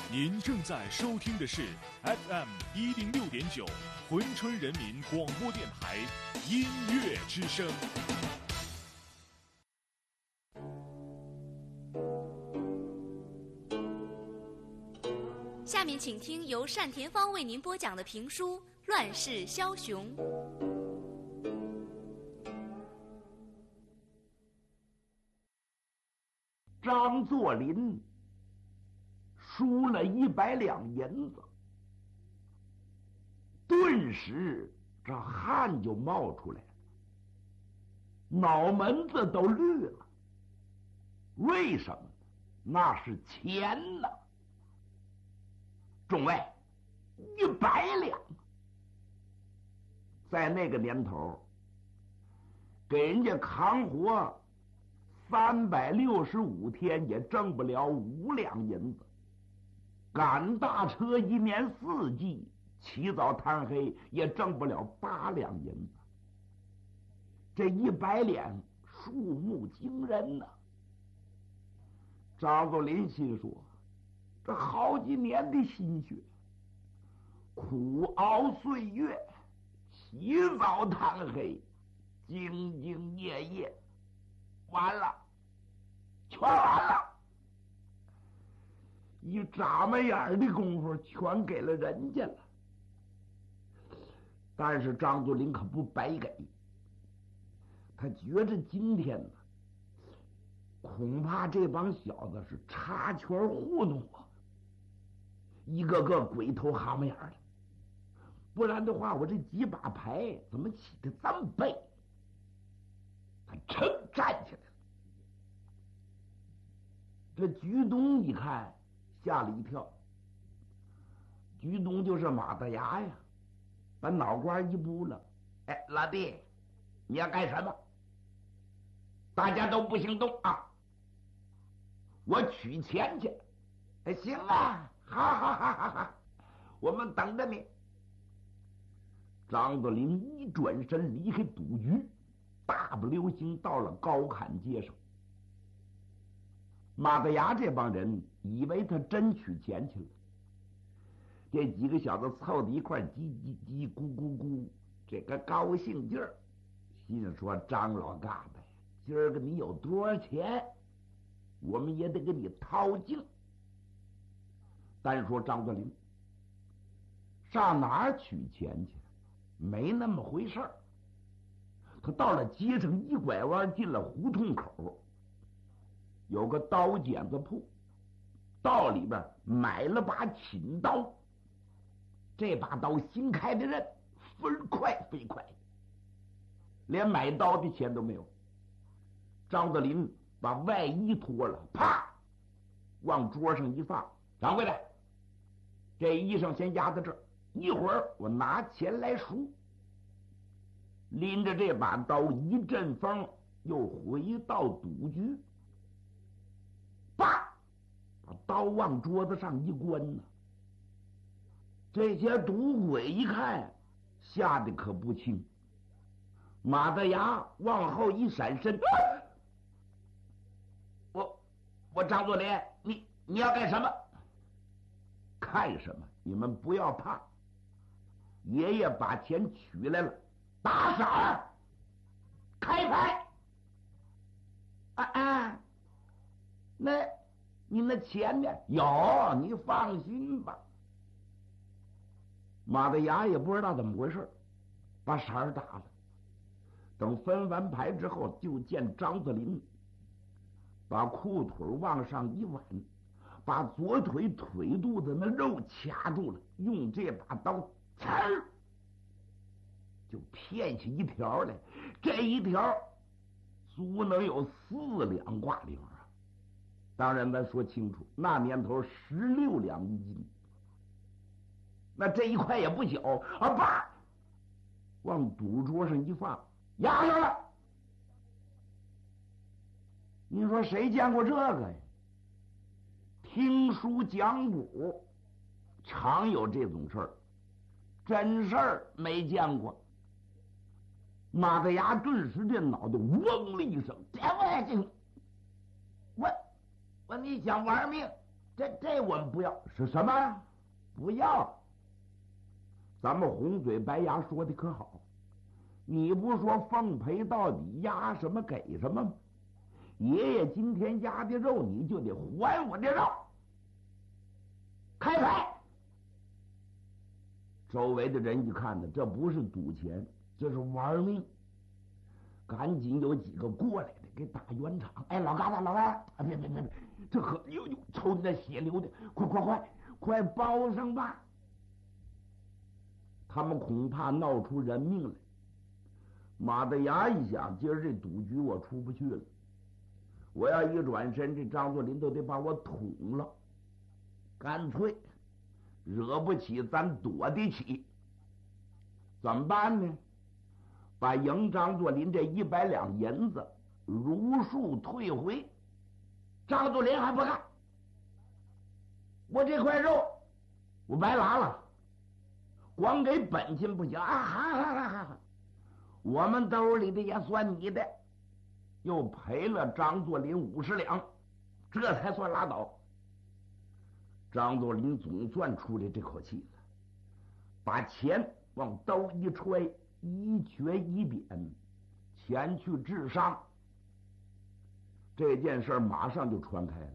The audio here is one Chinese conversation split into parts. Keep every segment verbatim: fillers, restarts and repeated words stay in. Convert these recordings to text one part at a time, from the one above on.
您正在收听的是 F M 一零六点九珲春人民广播电台音乐之声。 下面请听由单田芳为您播讲的评书《乱世枭雄》。 张作霖输了一百两银子，顿时这汗就冒出来了，脑门子都绿了。为什么呢？那是钱呐！众位，一百两，在那个年头，给人家扛活三百六十五天也挣不了五两银子，赶大车一年四季起早贪黑也挣不了八两银子。这一百两数目惊人呐、啊！张作霖心说，这好几年的心血，苦熬岁月，起早贪黑，兢兢业业，完了，全完了，一眨巴眼的功夫全给了人家了。但是张作霖可不白给，他觉着今天呢，恐怕这帮小子是插圈糊弄我，一个个鬼头蛤蟆眼的，不然的话我这几把牌怎么起得这么背？他噌站起来了。这鞠东一看吓了一跳，鞠东就是马大牙呀，把脑瓜一拨了，哎，老弟，你要干什么？大家都不行动啊！我取钱去。哎，行啊，好好好好好，我们等着你。张作霖一转身离开赌局，大步流星到了高坎街上。马大牙这帮人以为他真取钱去了，这几个小子凑在一块叽叽叽咕咕咕，这个高兴劲儿，心说张老疙瘩，今儿个你有多少钱，我们也得给你掏净。单说张作霖上哪儿取钱去？没那么回事儿。他到了街上一拐弯，进了胡同口，有个刀剪子铺，到里边买了把寝刀。这把刀新开的刃，飞快飞快，连买刀的钱都没有。张作霖把外衣脱了，啪，往桌上一放，掌柜的，这衣裳先压在这儿，一会儿我拿钱来赎。拎着这把刀一阵风，又回到赌局，啪，把刀往桌子上一关呢。这些赌鬼一看，吓得可不轻。马大牙往后一闪身，啊、我我张作霖，你你要干什么？看什么？你们不要怕，爷爷把钱取来了，打色儿，开牌。啊啊，那你那钱呢？有，你放心吧。马大牙也不知道怎么回事，把色儿打了。等分完牌之后，就见张作霖把裤腿往上一挽，把左腿腿肚子那肉掐住了，用这把刀呲儿就片下一条来。这一条足能有四两挂零啊！当然咱说清楚，那年头十六两一斤，那这一块也不小啊！叭，往赌桌上一放，压上了。你说谁见过这个呀？听书讲古常有这种事儿，真事儿没见过。马大牙顿时这脑袋嗡了一声，这我这我我你想玩命这这我们不要。是什么？不要？咱们红嘴白牙说的可好，你不说奉陪到底，压什么给什么吗？爷爷今天压的肉，你就得还我的肉。开牌！周围的人一看呢，这不是赌钱，这是玩命，赶紧有几个过来的给打圆场。哎，老疙瘩，老疙瘩，啊，别别别别，这可呦呦，瞅你那血流的，快快快快包上吧！他们恐怕闹出人命来。马大牙一想，今儿这赌局我出不去了，我要一转身，这张作霖都得把我捅了。干脆惹不起，咱躲得起，怎么办呢？把赢张作霖这一百两银子如数退回。张作霖还不干，我这块肉我白拿了，光给本金不行啊！哈哈哈哈！我们兜里的也算你的，又赔了张作霖五十两，这才算拉倒。张作霖总算出来这口气了，把钱往兜一揣，一瘸一扁，前去治伤。这件事马上就传开了。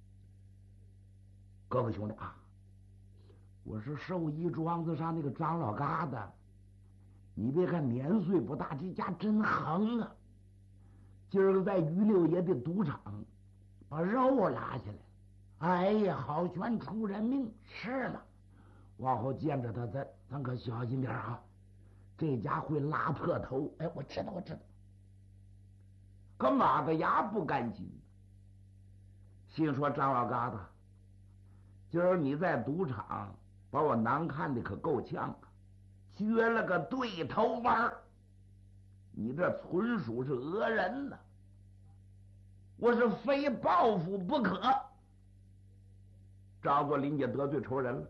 各位兄弟啊，我是寿衣庄子上那个张老疙瘩，你别看年岁不大，这家真横啊！今儿个在于六爷的赌场把肉拉下来，哎呀，好悬出人命，是吗？往后见着他，咱咱可小心点啊！这家会拉破头。哎，我知道，我知道。可马大牙不甘心，心说张老疙瘩，今儿你在赌场把我难看的可够呛啊，撅了个对头弯，你这纯属是讹人呢！我是非报复不可。张作霖也得罪仇人了。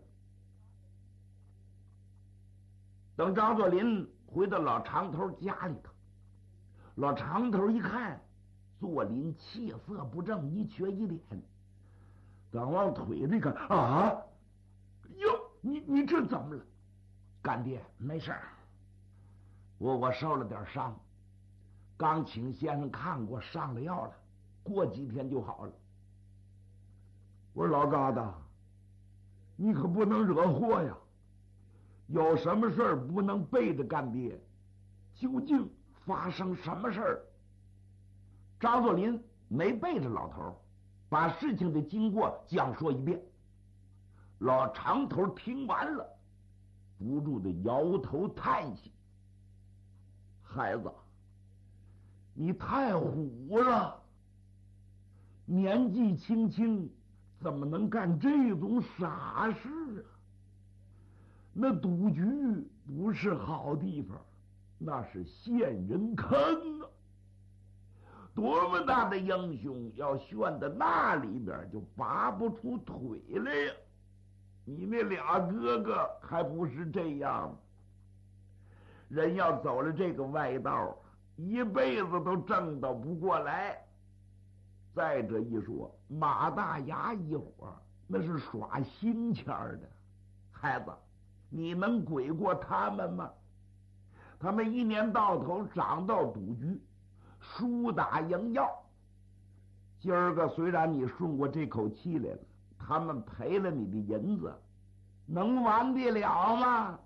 等张作霖回到老长头家里头，老长头一看作霖气色不正，一瘸一脸，等往腿这个啊，哟，你你这怎么了？干爹，没事儿，我我受了点伤，刚请先生看过，上了药了，过几天就好了。我说老疙瘩，你可不能惹祸呀！有什么事儿不能背着干爹？究竟发生什么事儿？张作霖没背着老头，把事情的经过讲说一遍。老长头听完了，不住的摇头叹息：“孩子，你太虎了，年纪轻轻怎么能干这种傻事啊？那赌局不是好地方，那是陷人坑啊！多么大的英雄，要陷在那里边就拔不出腿来呀！你那俩哥哥还不是这样？人要走了这个歪道，一辈子都挣到不过来。再者一说，马大牙一伙那是耍心钱的，孩子，你能鬼过他们吗？他们一年到头涨到赌局，输打赢要。今儿个虽然你顺过这口气来了，他们赔了你的银子，能完得了吗？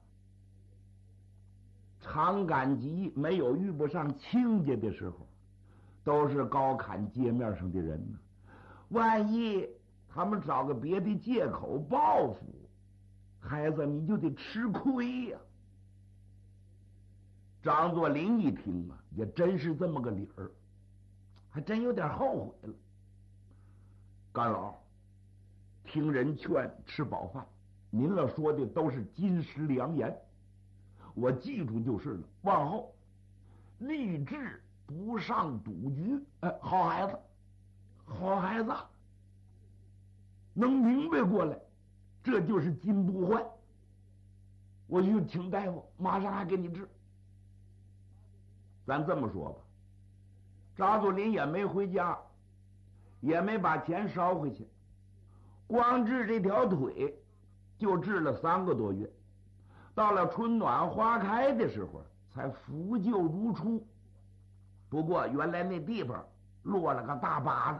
常赶集没有遇不上亲家的时候，都是高侃街面上的人呢。万一他们找个别的借口报复，孩子你就得吃亏呀、啊。张作霖一听啊，也真是这么个理儿，还真有点后悔了。干老，听人劝，吃饱饭，您了说的都是金石良言，我记住就是了。往后立志不上赌局。哎，好孩子，好孩子，能明白过来，这就是金不换。我去请大夫，马上还给你治。咱这么说吧，张作霖也没回家，也没把钱捎回去， 光治这条腿就治了三个多月，到了春暖花开的时候才复旧如初。不过原来那地方落了个大疤子。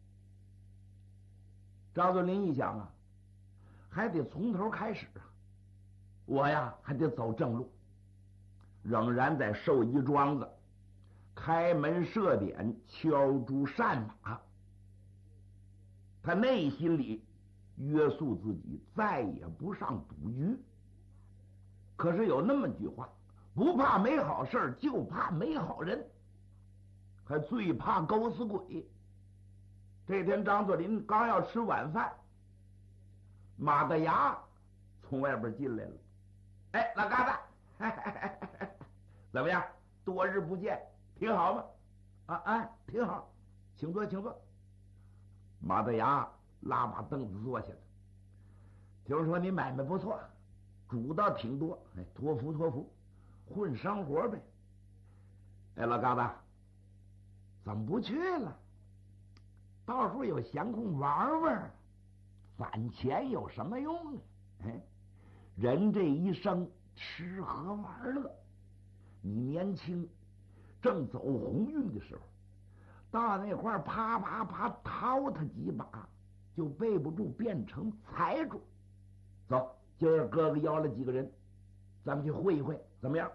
张作霖一想啊，还得从头开始啊，我呀还得走正路，仍然在寿衣庄子开门设点，敲竹扇马。他内心里约束自己，再也不上赌局。可是有那么句话，不怕没好事，就怕没好人，还最怕狗死鬼。这天张作霖刚要吃晚饭，马大牙从外边进来了。哎，老疙瘩，怎么样？多日不见，挺好吗？啊哎，挺好，请坐，请坐。马大牙拉把凳子坐下了。听说你买卖不错，主倒挺多，哎，托福托福，混生活呗。哎，老疙瘩，怎么不去了？到时候有闲空玩玩，攒钱有什么用呢？哎，人这一生吃喝玩乐，你年轻正走鸿运的时候，到那块儿啪啪啪掏他几把，就背不住变成财主。走，今儿哥哥邀了几个人，咱们去会一会，怎么样？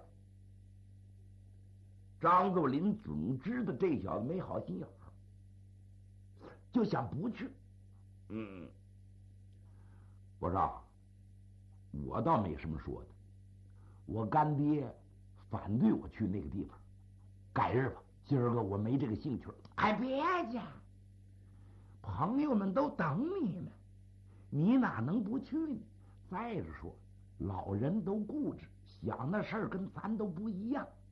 张作霖总知道这小子没好心眼儿，就想不去。嗯，我说我倒没什么说的，我干爹反对我去那个地方，改日吧，今儿个我没这个兴趣。哎，别介，朋友们都等你呢，你哪能不去呢？再者说，老人都固执，想那事儿跟咱都不一样。